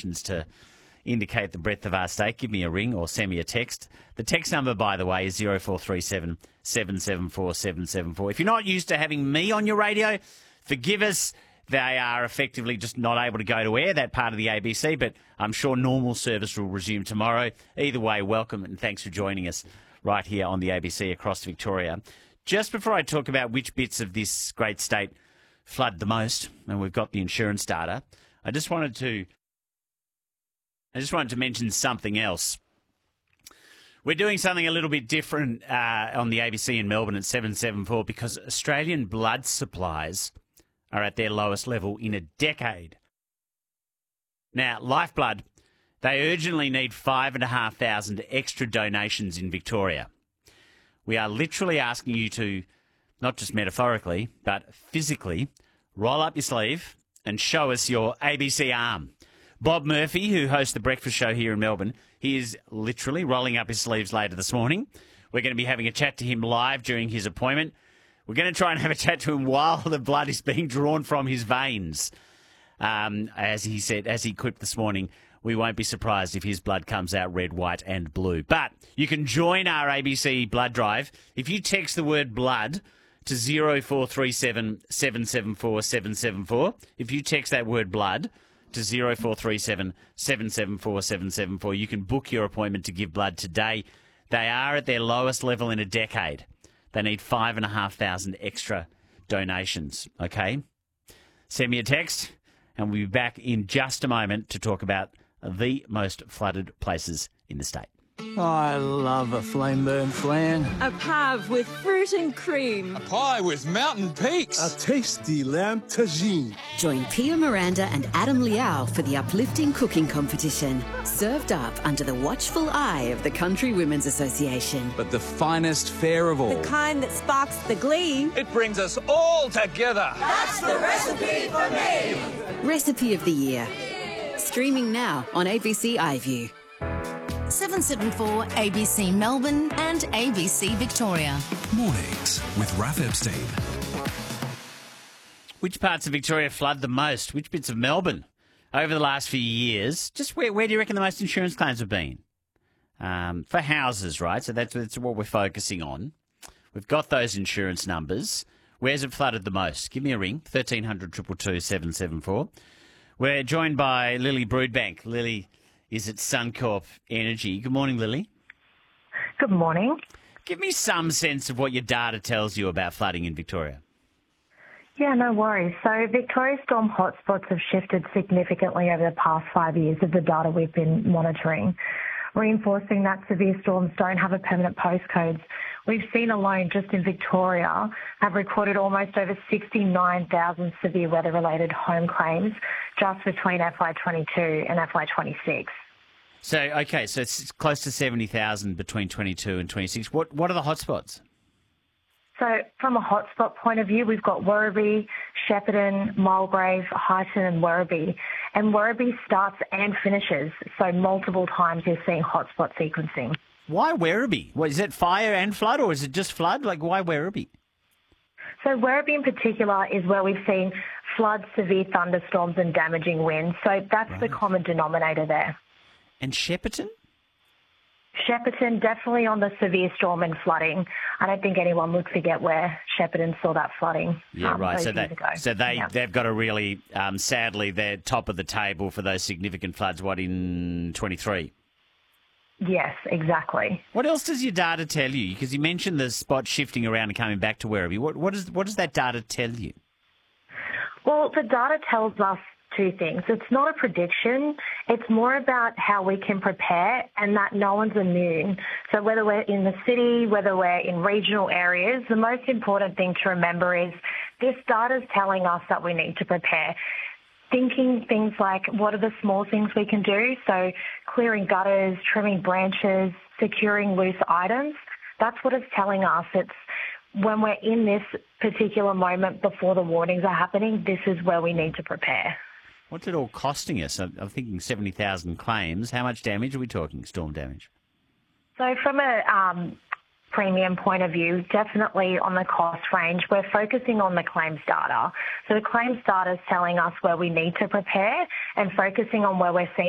conditions to indicate the breadth of our state, give me a ring or send me a text. The text number, by the way, is 0437 774 774. If you're not used to having me on your radio, forgive us. They are effectively just not able to go to air, that part of the ABC, but I'm sure normal service will resume tomorrow. Either way, welcome and thanks for joining us right here on the ABC across Victoria. Just before I talk about which bits of this great state flood the most, and we've got the insurance data, I just wanted to mention something else. We're doing something a little bit different on the ABC in Melbourne at 774 because Australian blood supplies are at their lowest level in a decade. Now, Lifeblood, they urgently need 5,500 extra donations in Victoria. We are literally asking you to, not just metaphorically, but physically, roll up your sleeve and show us your ABC arm. Bob Murphy, who hosts the breakfast show here in Melbourne, he is literally rolling up his sleeves later this morning. We're going to be having a chat to him live during his appointment. We're going to try and have a chat to him while the blood is being drawn from his veins. As he said, as he quipped this morning, we won't be surprised if his blood comes out red, white and blue. But you can join our ABC blood drive if you text the word blood to 0437 774 774. If you text that word blood to 0437 774 774, you can book your appointment to give blood today. They are at their lowest level in a decade. They need 5,500 extra donations, okay? Send me a text and we'll be back in just a moment to talk about the most flooded places in the state. I love a flame burn flan. A pave with fruit and cream. A pie with mountain peaks. A tasty lamb tagine. Join Pia Miranda and Adam Liao for the uplifting cooking competition. Served up under the watchful eye of the Country Women's Association. But the finest fare of all. The kind that sparks the glee. It brings us all together. That's the recipe for me. Recipe of the Year. Streaming now on ABC iView. 774 ABC Melbourne and ABC Victoria. Mornings with Raph Epstein. Which parts of Victoria flood the most? Which bits of Melbourne over the last few years? Just where do you reckon the most insurance claims have been? For houses, right? So that's what we're focusing on. We've got those insurance numbers. Where's it flooded the most? Give me a ring, 1300 222 774. We're joined by Lily Broodbank. Lily is at Suncorp Energy. Good morning, Lily. Good morning. Give me some sense of what your data tells you about flooding in Victoria. Yeah, no worries. So Victoria's storm hotspots have shifted significantly over the past 5 years of the data we've been monitoring, reinforcing that severe storms don't have a permanent postcodes. We've seen alone just in Victoria have recorded almost over 69,000 severe weather-related home claims just between FY22 and FY26. So, okay, so it's close to 70,000 between 22 and 26. What are the hotspots? So from a hotspot point of view, we've got Werribee, Shepparton, Mulgrave, Highton and Werribee. And Werribee starts and finishes, so multiple times you're seeing hotspot sequencing. Why Werribee? What, is it fire and flood or is it just flood? Like, why Werribee? So Werribee in particular is where we've seen floods, severe thunderstorms and damaging winds. So that's the common denominator there. And Shepparton? Shepparton, definitely on the severe storm and flooding. I don't think anyone would forget where Shepparton saw that flooding. Yeah, right. So they've got a really, sadly, they're top of the table for those significant floods, in 23? Yes, exactly. What else does your data tell you? Because you mentioned the spot shifting around and coming back to Werribee. What does that data tell you? Well, the data tells us two things. It's not a prediction. It's more about how we can prepare and that no one's immune. So whether we're in the city, whether we're in regional areas, the most important thing to remember is this data is telling us that we need to prepare. Thinking things like what are the small things we can do? So clearing gutters, trimming branches, securing loose items. That's what it's telling us. It's when we're in this particular moment before the warnings are happening, this is where we need to prepare. What's it all costing us? I'm thinking 70,000 claims. How much damage are we talking, storm damage? So from a premium point of view, definitely on the cost range, we're focusing on the claims data. So the claims data is telling us where we need to prepare and focusing on where we're seeing